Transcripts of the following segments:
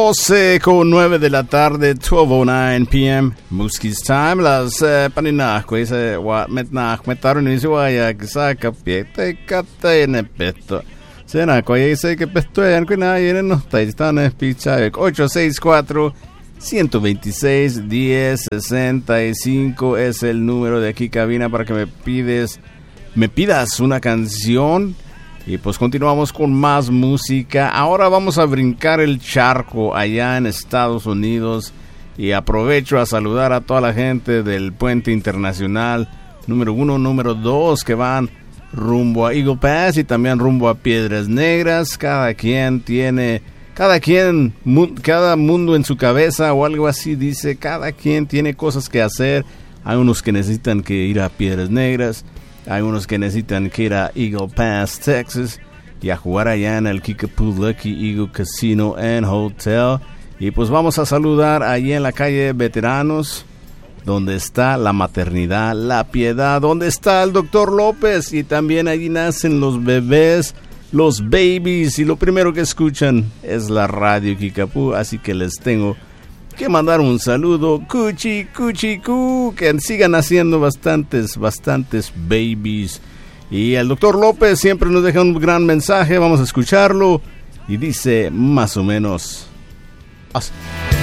12:09 de la tarde, 12:09 p.m. Muski's time. Las paninahko se wa metnah metaron y se vaya que saca piete catene peto. Sena ko se que pesto en que nadie no está están picha 864 126 1065 es el número de aquí cabina para que me pidas una canción. Y pues continuamos con más música. Ahora vamos a brincar el charco allá en Estados Unidos. Y aprovecho a saludar a toda la gente del Puente Internacional número 1, número 2 que van rumbo a Eagle Pass y también rumbo a Piedras Negras. Cada mundo en su cabeza o algo así dice. Cada quien tiene cosas que hacer. Hay unos que necesitan que ir a Piedras Negras. Hay unos que necesitan que ir a Eagle Pass, Texas, y a jugar allá en el Kickapoo Lucky Eagle Casino and Hotel. Y pues vamos a saludar allí en la calle Veteranos, donde está la maternidad, la piedad, donde está el Dr. López. Y también allí nacen los bebés, los babies. Y lo primero que escuchan es la radio Kickapoo. Así que les tengo que mandar un saludo, cuchi, que sigan haciendo bastantes babies. Y el Dr. López siempre nos deja un gran mensaje, vamos a escucharlo, y dice más o menos así.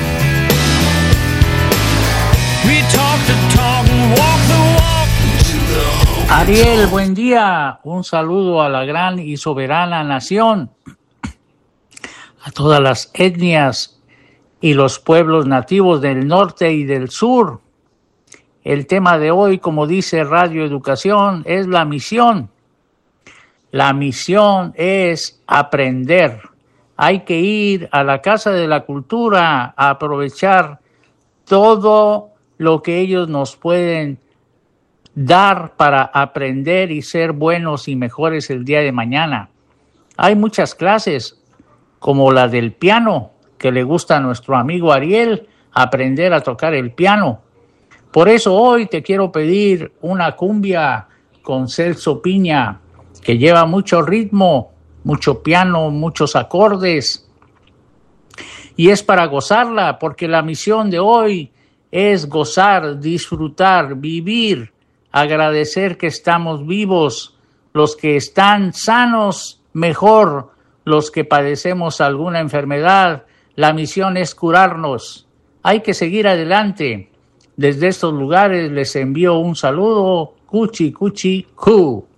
Ariel, buen día, un saludo a la gran y soberana nación, a todas las etnias y los pueblos nativos del norte y del sur. El tema de hoy, como dice Radio Educación, es la misión. La misión es aprender. Hay que ir a la Casa de la Cultura a aprovechar todo lo que ellos nos pueden dar para aprender y ser buenos y mejores el día de mañana. Hay muchas clases, como la del piano, que le gusta a nuestro amigo Ariel, aprender a tocar el piano. Por eso hoy te quiero pedir una cumbia con Celso Piña, que lleva mucho ritmo, mucho piano, muchos acordes. Y es para gozarla, porque la misión de hoy es gozar, disfrutar, vivir, agradecer que estamos vivos, los que están sanos, mejor, los que padecemos alguna enfermedad. La misión es curarnos. Hay que seguir adelante. Desde estos lugares les envío un saludo. Cuchi, cuchi, cu.